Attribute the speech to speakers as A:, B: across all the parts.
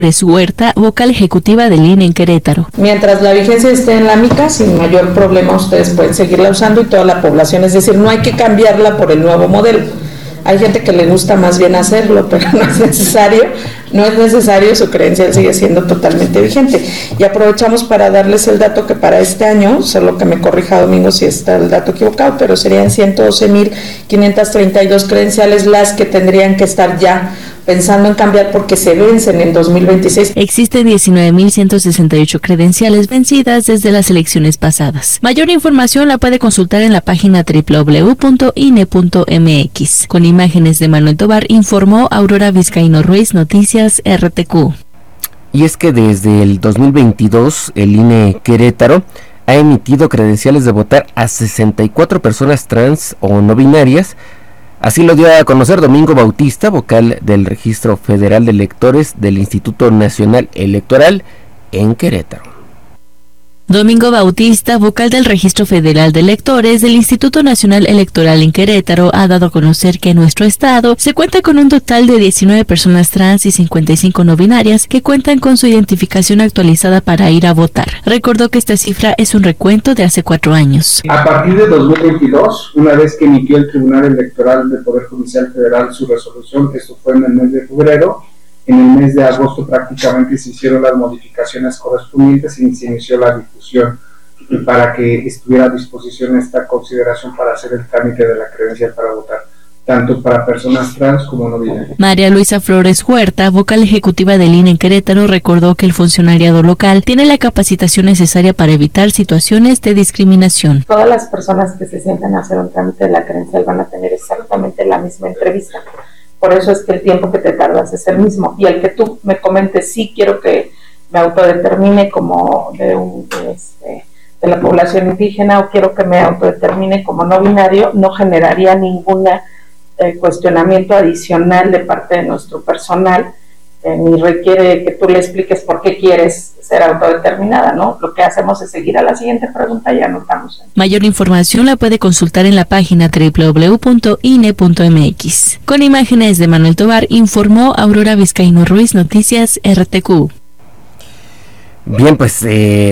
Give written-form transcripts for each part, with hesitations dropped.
A: Huerta, vocal ejecutiva del INE en Querétaro.
B: Mientras la vigencia esté en la MICA, sin mayor problema ustedes pueden seguirla usando y toda la población, es decir, no hay que cambiarla por el nuevo modelo. Hay gente que le gusta más bien hacerlo, pero no es necesario, su credencial sigue siendo totalmente vigente. Y aprovechamos para darles el dato que para este año, solo que me corrija Domingo si está el dato equivocado, pero serían 112,532 credenciales las que tendrían que estar ya pensando en cambiar porque se vencen en 2026.
A: Existen 19,168 credenciales vencidas desde las elecciones pasadas. Mayor información la puede consultar en la página www.ine.mx. Con imágenes de Manuel Tovar, informó Aurora Vizcaíno Ruiz, Noticias RTQ.
C: Y es que desde el 2022 el INE Querétaro ha emitido credenciales de votar a 64 personas trans o no binarias. Así lo dio a conocer Domingo Bautista, vocal del Registro Federal de Electores del Instituto Nacional Electoral en Querétaro.
A: Domingo Bautista, vocal del Registro Federal de Electores del Instituto Nacional Electoral en Querétaro, ha dado a conocer que en nuestro estado se cuenta con un total de 19 personas trans y 55 no binarias que cuentan con su identificación actualizada para ir a votar. Recordó que esta cifra es un recuento de hace 4 años.
D: A partir de 2022, una vez que emitió el Tribunal Electoral del Poder Judicial Federal su resolución, esto fue en el mes de febrero, en el mes de agosto prácticamente se hicieron las modificaciones correspondientes y se inició la difusión para que estuviera a disposición esta consideración para hacer el trámite de la credencial para votar, tanto para personas trans como no binarias.
A: María Luisa Flores Huerta, vocal ejecutiva del INE en Querétaro, recordó que el funcionariado local tiene la capacitación necesaria para evitar situaciones de discriminación.
B: Todas las personas que se sientan a hacer un trámite de la credencial van a tener exactamente la misma entrevista. Por eso es que el tiempo que te tardas es el mismo. Y el que tú me comentes, sí quiero que me autodetermine como de la población indígena o quiero que me autodetermine como no binario, no generaría ningún cuestionamiento adicional de parte de nuestro personal, ni requiere que tú le expliques por qué quieres ser autodeterminada, ¿no? Lo que hacemos es seguir a la siguiente pregunta y anotamos.
A: Mayor información la puede consultar en la página www.ine.mx. Con imágenes de Manuel Tovar, informó Aurora Vizcaíno Ruiz, Noticias RTQ.
C: Bien, pues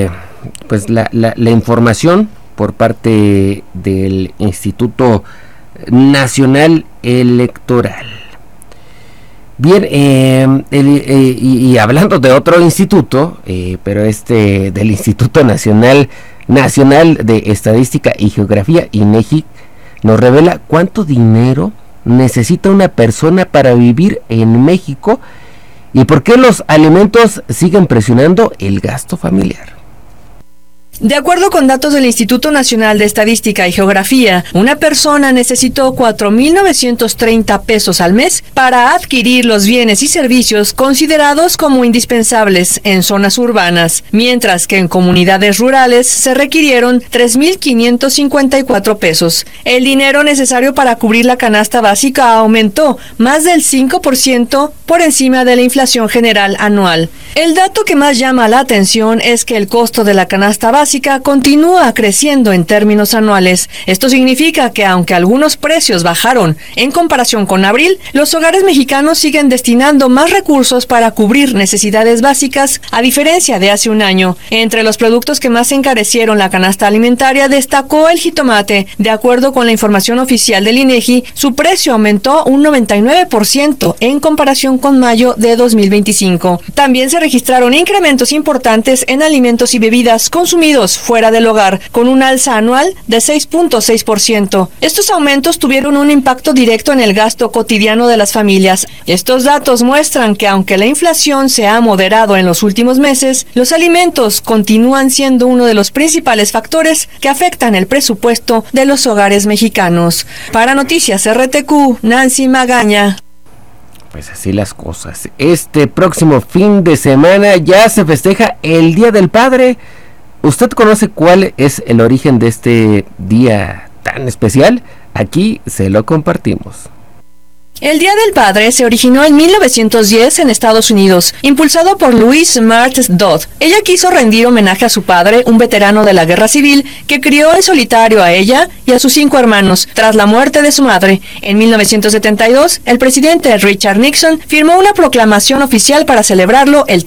C: la información por parte del Instituto Nacional Electoral. Bien, y hablando de otro instituto, pero del Instituto Nacional de Estadística y Geografía, INEGI, nos revela cuánto dinero necesita una persona para vivir en México y por qué los alimentos siguen presionando el gasto familiar.
E: De acuerdo con datos del Instituto Nacional de Estadística y Geografía, una persona necesitó 4,930 pesos al mes para adquirir los bienes y servicios considerados como indispensables en zonas urbanas, mientras que en comunidades rurales se requirieron 3,554 pesos. El dinero necesario para cubrir la canasta básica aumentó más del 5% por encima de la inflación general anual. El dato que más llama la atención es que el costo de la canasta básica continúa creciendo en términos anuales. Esto significa que aunque algunos precios bajaron en comparación con abril, los hogares mexicanos siguen destinando más recursos para cubrir necesidades básicas, a diferencia de hace un año. Entre los productos que más encarecieron la canasta alimentaria destacó el jitomate. De acuerdo con la información oficial del INEGI, su precio aumentó un 99% en comparación con mayo de 2025. También se registraron incrementos importantes en alimentos y bebidas consumidos fuera del hogar, con un alza anual de 6,6%. Estos aumentos tuvieron un impacto directo en el gasto cotidiano de las familias. Estos datos muestran que aunque la inflación se ha moderado en los últimos meses, los alimentos continúan siendo uno de los principales factores que afectan el presupuesto de los hogares mexicanos. Para Noticias RTQ, Nancy Magaña.
C: Pues así las cosas. Este próximo fin de semana ya se festeja el Día del Padre. ¿Usted conoce cuál es el origen de este día tan especial? Aquí se lo compartimos.
E: El Día del Padre se originó en 1910 en Estados Unidos, impulsado por Louise Martz Dodd. Ella quiso rendir homenaje a su padre, un veterano de la Guerra Civil, que crió en solitario a ella y a sus 5 hermanos, tras la muerte de su madre. En 1972, el presidente Richard Nixon firmó una proclamación oficial para celebrarlo el